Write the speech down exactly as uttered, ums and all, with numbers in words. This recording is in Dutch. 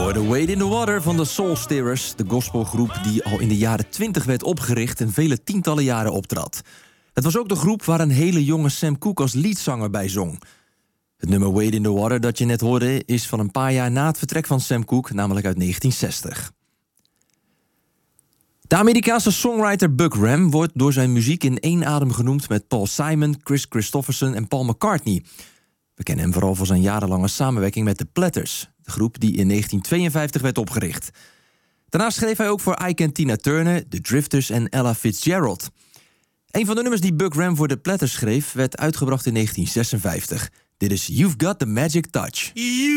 hoorde Wade in the Water van de Soul Stirrers, de gospelgroep die al in de jaren twintig werd opgericht en vele tientallen jaren optrad. Het was ook de groep waar een hele jonge Sam Cooke als leadzanger bij zong. Het nummer Wade in the Water dat je net hoorde is van een paar jaar na het vertrek van Sam Cooke, namelijk uit negentien zestig. De Amerikaanse songwriter Buck Ram wordt door zijn muziek in één adem genoemd met Paul Simon, Chris Christopherson en Paul McCartney. We kennen hem vooral voor zijn jarenlange samenwerking met The Platters, de groep die in negentien tweeënvijftig werd opgericht. Daarnaast schreef hij ook voor Ike en Tina Turner, The Drifters en Ella Fitzgerald. Een van de nummers die Buck Ram voor The Platters schreef werd uitgebracht in negentien zesenvijftig. Dit is You've Got the Magic Touch. You